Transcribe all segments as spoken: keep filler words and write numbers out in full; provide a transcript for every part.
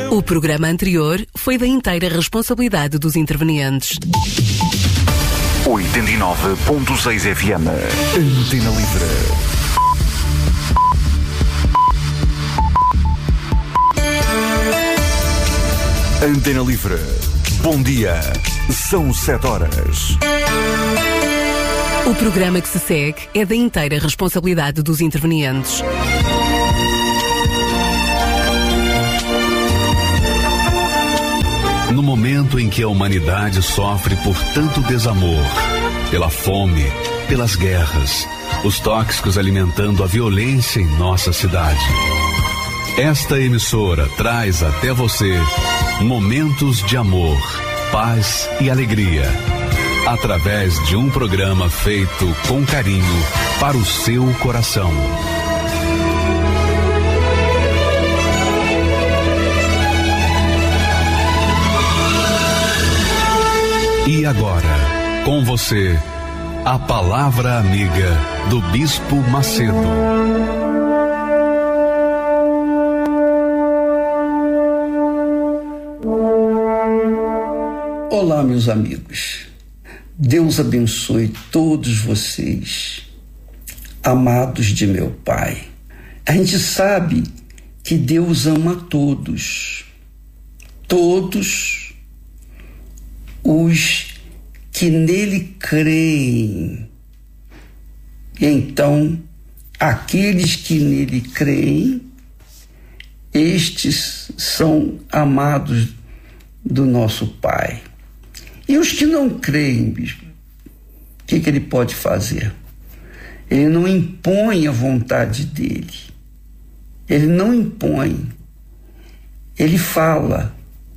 O programa anterior foi da inteira responsabilidade dos intervenientes. oitenta e nove ponto seis F M. Antena Livre. Antena Livre. Bom dia. São sete horas. O programa que se segue é da inteira responsabilidade dos intervenientes. No momento em que a humanidade sofre por tanto desamor, pela fome, pelas guerras, os tóxicos alimentando a violência em nossa cidade, esta emissora traz até você momentos de amor, paz e alegria, através de um programa feito com carinho para o seu coração. E agora, com você, a palavra amiga do Bispo Macedo. Olá, meus amigos. Deus abençoe todos vocês, amados de meu Pai. A gente sabe que Deus ama todos, todos os que nele creem. Então, aqueles que nele creem, estes são amados do nosso Pai. E os que não creem, bispo, o que, que ele pode fazer? Ele não impõe a vontade dele. Ele não impõe. Ele fala.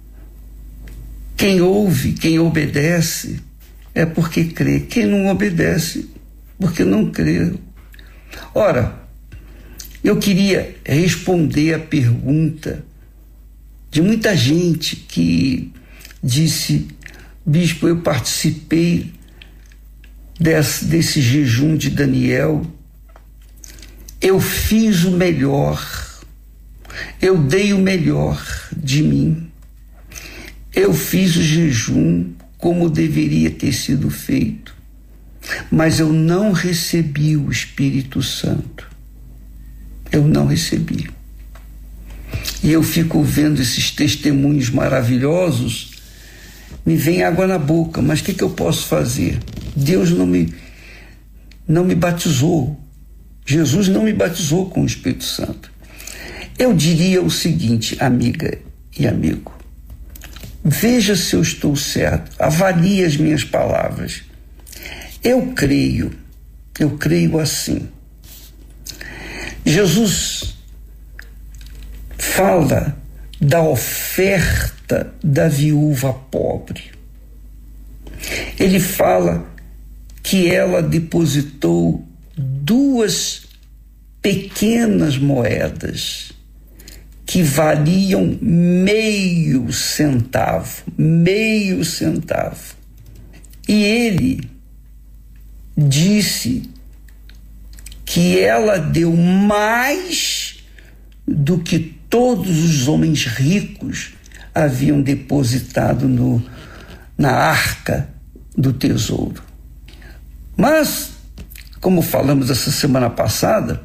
Quem ouve, quem obedece, é porque crê. Quem não obedece, porque não crê. Ora, eu queria responder a pergunta de muita gente que disse: bispo, eu participei desse, desse jejum de Daniel, eu fiz o melhor, eu dei o melhor de mim, eu fiz o jejum como deveria ter sido feito, mas eu não recebi o Espírito Santo. Eu não recebi. E eu fico vendo esses testemunhos maravilhosos, me vem água na boca, mas o que, que eu posso fazer? Deus não me, não me batizou. Jesus não me batizou com o Espírito Santo. Eu diria o seguinte, amiga e amigo, veja se eu estou certo, avalie as minhas palavras. Eu creio, eu creio assim. Jesus fala da oferta da viúva pobre. Ele fala que ela depositou duas pequenas moedas que valiam meio centavo, meio centavo. E ele disse que ela deu mais do que todos os homens ricos haviam depositado no, na arca do tesouro. Mas, como falamos essa semana passada,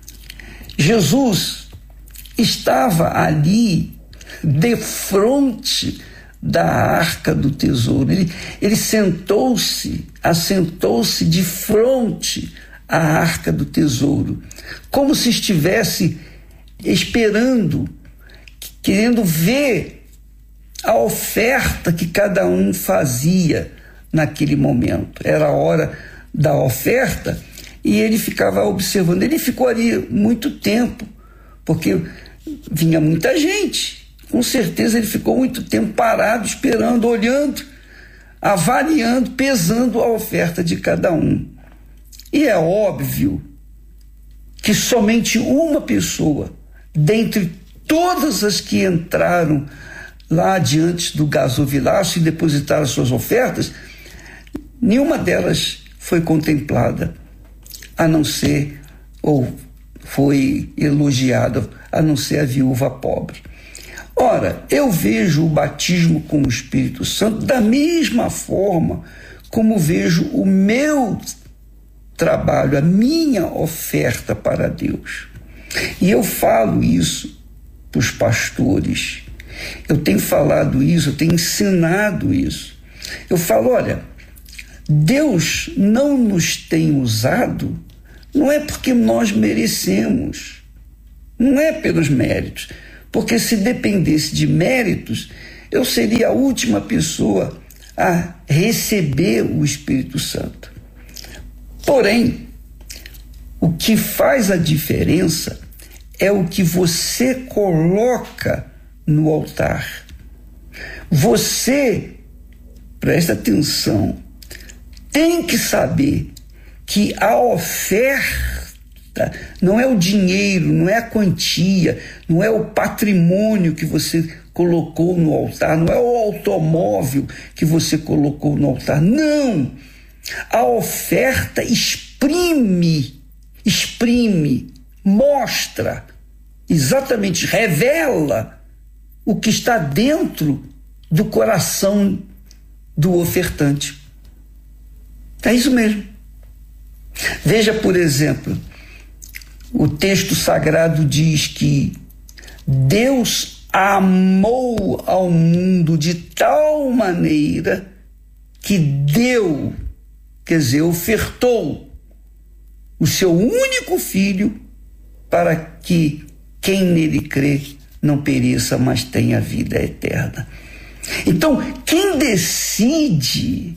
Jesus estava ali defronte da arca do tesouro. Ele, ele sentou-se, assentou-se de frente à arca do tesouro, como se estivesse esperando, querendo ver a oferta que cada um fazia naquele momento. Era a hora da oferta e ele ficava observando. Ele ficou ali muito tempo, porque vinha muita gente. Com certeza ele ficou muito tempo parado, esperando, olhando, avaliando, pesando a oferta de cada um. E é óbvio que somente uma pessoa, dentre todas as que entraram lá diante do gasofilácio e depositaram suas ofertas, nenhuma delas foi contemplada, a não ser, ou foi elogiada, a não ser a viúva pobre. Ora, eu vejo o batismo com o Espírito Santo da mesma forma como vejo o meu trabalho, a minha oferta para Deus. E eu falo isso para os pastores, eu tenho falado isso, eu tenho ensinado isso. Eu falo, olha, Deus não nos tem usado, não é porque nós merecemos, não é pelos méritos, porque se dependesse de méritos, eu seria a última pessoa a receber o Espírito Santo. Porém, o que faz a diferença é o que você coloca no altar. Você, presta atenção, tem que saber que a oferta não é o dinheiro, não é a quantia, não é o patrimônio que você colocou no altar, não é o automóvel que você colocou no altar, não. A oferta exprime, exprime, mostra, exatamente revela o que está dentro do coração do ofertante. É isso mesmo. Veja, por exemplo, o texto sagrado diz que Deus amou ao mundo de tal maneira que deu, quer dizer, ofertou o seu único filho para que quem nele crê não pereça, mas tenha vida eterna. Então, quem decide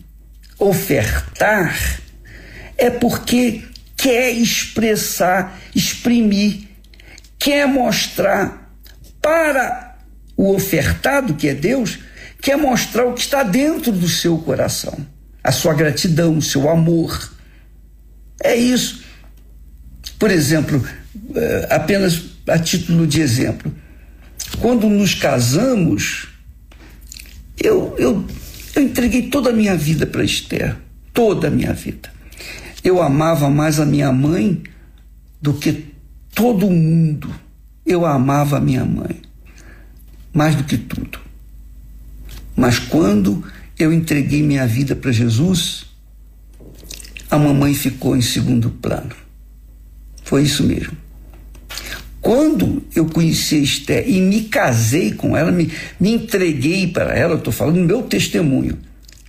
ofertar é porque quer expressar, exprimir, quer mostrar para o ofertado, que é Deus, quer mostrar o que está dentro do seu coração, a sua gratidão, o seu amor. É isso. Por exemplo, apenas a título de exemplo, quando nos casamos, eu, eu, eu entreguei toda a minha vida para Esther, toda a minha vida. Eu amava mais a minha mãe do que todo mundo. Eu amava a minha mãe mais do que tudo. Mas quando eu entreguei minha vida para Jesus, a mamãe ficou em segundo plano. Foi isso mesmo. Quando eu conheci a Esther e me casei com ela, me, me entreguei para ela, eu estou falando do meu testemunho,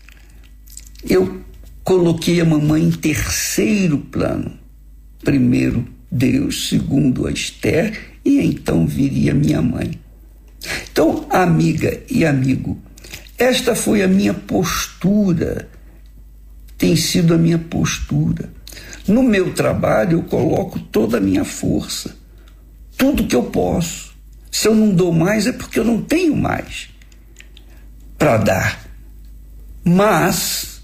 eu coloquei a mamãe em terceiro plano. Primeiro Deus, segundo a Esther, e então viria minha mãe. Então, amiga e amigo, esta foi a minha postura, tem sido a minha postura. No meu trabalho eu coloco toda a minha força, tudo que eu posso. Se eu não dou mais é porque eu não tenho mais para dar. Mas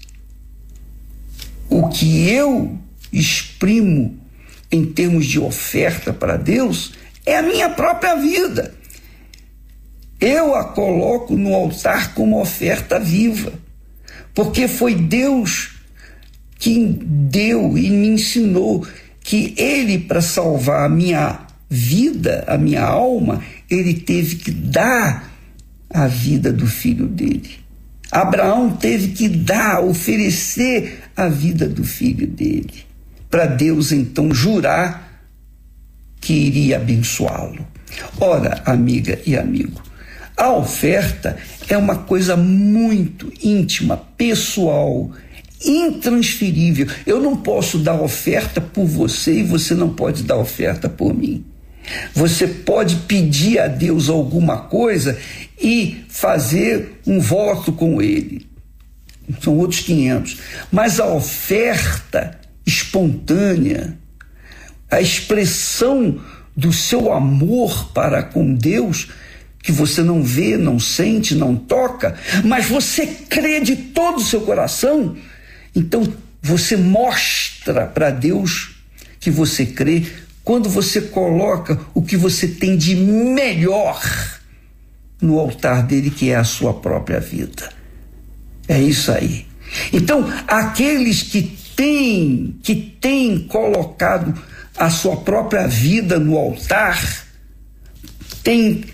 o que eu exprimo em termos de oferta para Deus é a minha própria vida. Eu a coloco no altar como oferta viva, porque foi Deus quem deu e me ensinou que Ele, para salvar a minha vida, a minha alma, Ele teve que dar a vida do filho dele. Abraão teve que dar, oferecer a vida do filho dele, para Deus então jurar que iria abençoá-lo. Ora, amiga e amigo, a oferta é uma coisa muito íntima, pessoal, intransferível. Eu não posso dar oferta por você e você não pode dar oferta por mim. Você pode pedir a Deus alguma coisa e fazer um voto com Ele. São outros quinhentos. Mas a oferta espontânea, a expressão do seu amor para com Deus, que você não vê, não sente, não toca, mas você crê de todo o seu coração, então você mostra para Deus que você crê quando você coloca o que você tem de melhor no altar dele, que é a sua própria vida. É isso aí. Então, aqueles que têm, que têm colocado a sua própria vida no altar, têm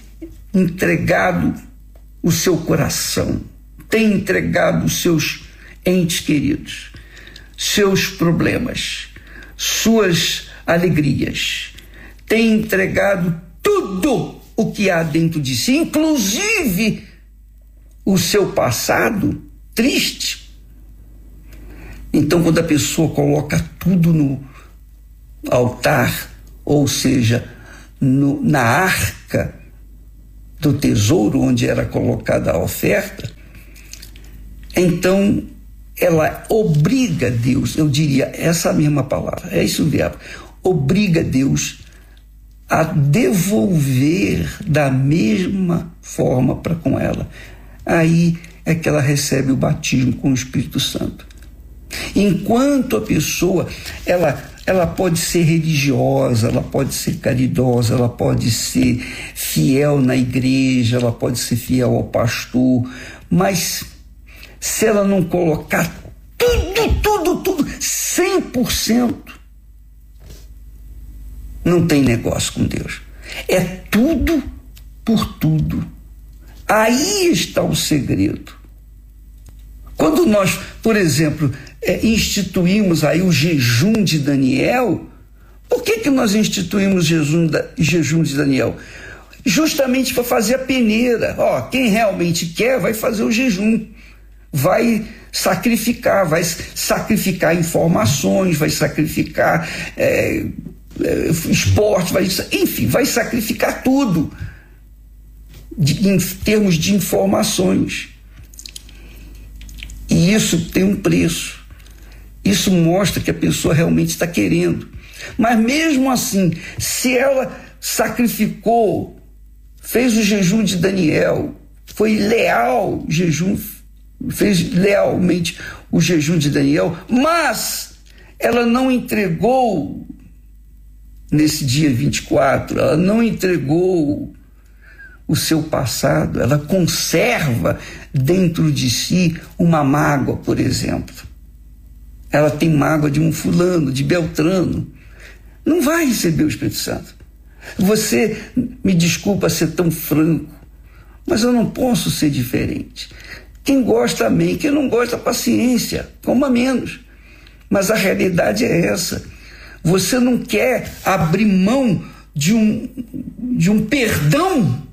entregado o seu coração, tem entregado os seus entes queridos, seus problemas, suas alegrias, tem entregado tudo o que há dentro de si, inclusive o seu passado triste. Então, quando a pessoa coloca tudo no altar, ou seja, no, na arca do tesouro onde era colocada a oferta, então ela obriga Deus, eu diria essa mesma palavra, é isso mesmo, obriga Deus a devolver da mesma forma para com ela. Aí é que ela recebe o batismo com o Espírito Santo. Enquanto a pessoa, ela, ela pode ser religiosa, ela pode ser caridosa, ela pode ser fiel na igreja, ela pode ser fiel ao pastor, mas se ela não colocar tudo, tudo, tudo, cem por cento, não tem negócio com Deus. É tudo por tudo. Aí está o segredo. Quando nós, por exemplo, é, instituímos aí o jejum de Daniel, por que que nós instituímos o jejum, da, jejum de Daniel? Justamente para fazer a peneira. Ó, quem realmente quer vai fazer o jejum, vai sacrificar, vai sacrificar informações, vai sacrificar é, é, esporte, vai, enfim, vai sacrificar tudo de, em termos de informações. E isso tem um preço. Isso mostra que a pessoa realmente está querendo. Mas mesmo assim, se ela sacrificou, fez o jejum de Daniel, foi leal, jejum, fez lealmente o jejum de Daniel, mas ela não entregou nesse dia vinte e quatro, ela não entregou o seu passado, ela conserva dentro de si uma mágoa, por exemplo. Ela tem mágoa de um fulano, de Beltrano. Não vai receber o Espírito Santo. Você, me desculpa ser tão franco, mas eu não posso ser diferente. Quem gosta, amém. Quem não gosta, paciência, coma menos. Mas a realidade é essa. Você não quer abrir mão de um, de um perdão.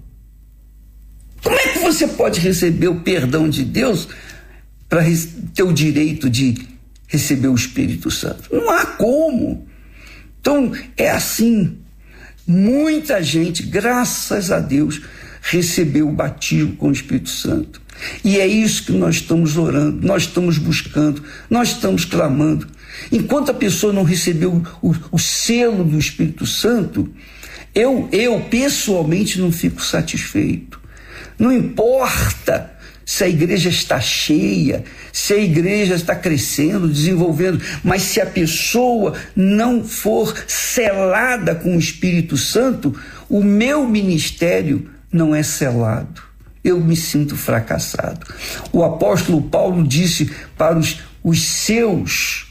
Como é que você pode receber o perdão de Deus para ter o direito de receber o Espírito Santo? Não há como. Então, é assim. Muita gente, graças a Deus, recebeu o batismo com o Espírito Santo. E é isso que nós estamos orando, nós estamos buscando, nós estamos clamando. Enquanto a pessoa não recebeu o, o selo do Espírito Santo, eu, eu pessoalmente não fico satisfeito. Não importa se a igreja está cheia, se a igreja está crescendo, desenvolvendo, mas se a pessoa não for selada com o Espírito Santo, o meu ministério não é selado. Eu me sinto fracassado. O apóstolo Paulo disse para os, os seus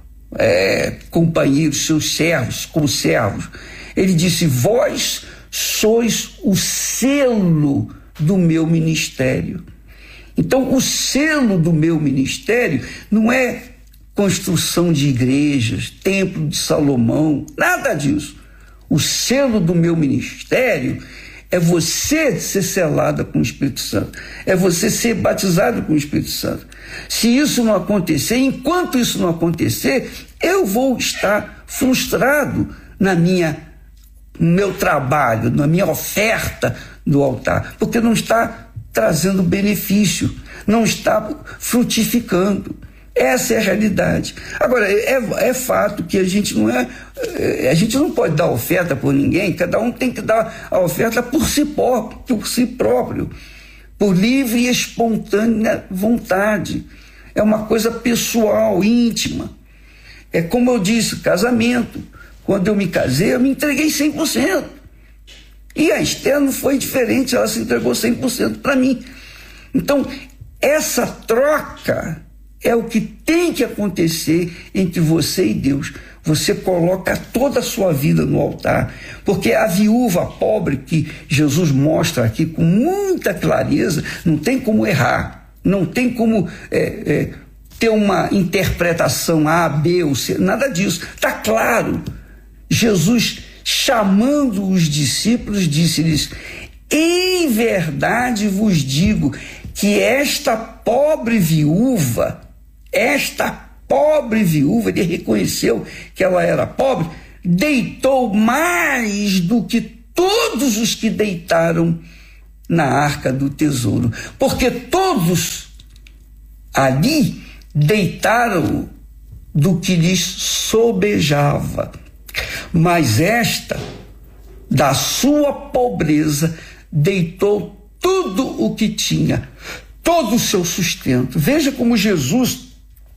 é, companheiros, seus servos, como servos, ele disse: vós sois o selo do meu ministério. Então, o selo do meu ministério não é construção de igrejas, templo de Salomão, nada disso. O selo do meu ministério é você ser selada com o Espírito Santo, é você ser batizado com o Espírito Santo. Se isso não acontecer, enquanto isso não acontecer, eu vou estar frustrado na minha, no meu trabalho, na minha oferta do altar, porque não está trazendo benefício, não está frutificando. Essa é a realidade. Agora, é, é fato que a gente não é, a gente não pode dar oferta por ninguém, cada um tem que dar a oferta por si próprio, por si próprio, por livre e espontânea vontade. É uma coisa pessoal, íntima. É como eu disse, casamento. Quando eu me casei, eu me entreguei cem por cento. E a Esther não foi diferente, ela se entregou cem por cento para mim. Então, essa troca é o que tem que acontecer entre você e Deus. você coloca toda a sua vida no altar, porque a viúva pobre que Jesus mostra aqui com muita clareza, não tem como errar, não tem como é, é, ter uma interpretação A, B ou C, nada disso, está claro. Jesus, chamando os discípulos, disse-lhes: em verdade vos digo que esta pobre viúva, esta pobre viúva, ele reconheceu que ela era pobre, deitou mais do que todos os que deitaram na arca do tesouro, porque todos ali deitaram do que lhes sobejava, mas esta, da sua pobreza, deitou tudo o que tinha, todo o seu sustento. Veja como Jesus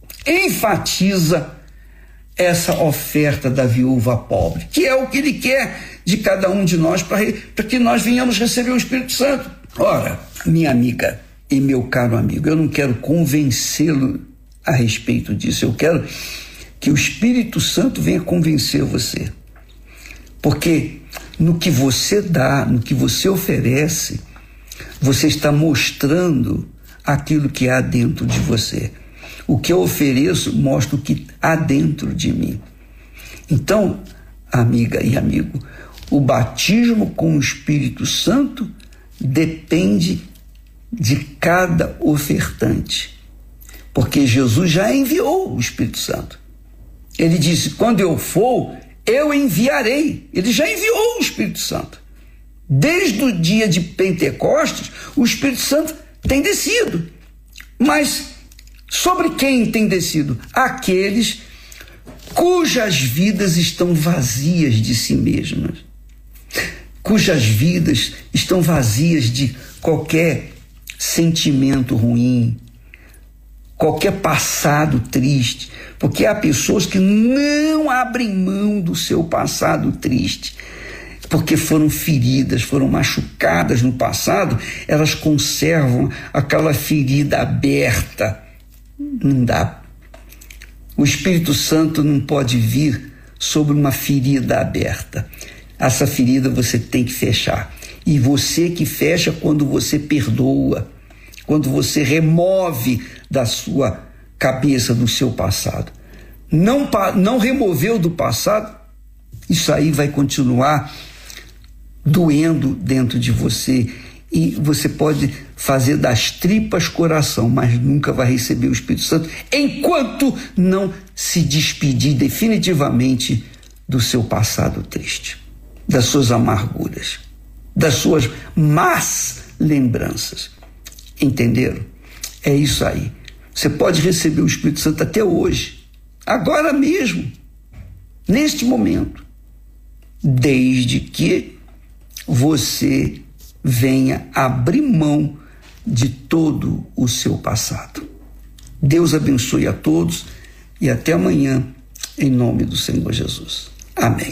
enfatiza essa oferta da viúva pobre, que é o que ele quer de cada um de nós para que nós venhamos receber o Espírito Santo. Ora, minha amiga e meu caro amigo, eu não quero convencê-lo a respeito disso, eu quero que o Espírito Santo venha convencer você, porque no que você dá, no que você oferece, você está mostrando aquilo que há dentro de você. O que eu ofereço mostra o que há dentro de mim. Então, amiga e amigo, o batismo com o Espírito Santo depende de cada ofertante, porque Jesus já enviou o Espírito Santo. Ele disse: quando eu for, eu enviarei. Ele já enviou o Espírito Santo. Desde o dia de Pentecostes, o Espírito Santo tem descido. Mas sobre quem tem descido? Aqueles cujas vidas estão vazias de si mesmas, cujas vidas estão vazias de qualquer sentimento ruim, qualquer passado triste, porque há pessoas que não abrem mão do seu passado triste, porque foram feridas, foram machucadas no passado, elas conservam aquela ferida aberta. Não dá. O Espírito Santo não pode vir sobre uma ferida aberta. Essa ferida você tem que fechar. E você que fecha quando você perdoa, quando você remove da sua cabeça, do seu passado. Não, não removeu do passado, isso aí vai continuar doendo dentro de você, e você pode fazer das tripas coração, mas nunca vai receber o Espírito Santo enquanto não se despedir definitivamente do seu passado triste, das suas amarguras, das suas más lembranças. Entenderam? É isso aí. Você pode receber o Espírito Santo até hoje, agora mesmo, neste momento, desde que você venha abrir mão de todo o seu passado. Deus abençoe a todos e até amanhã, em nome do Senhor Jesus. Amém.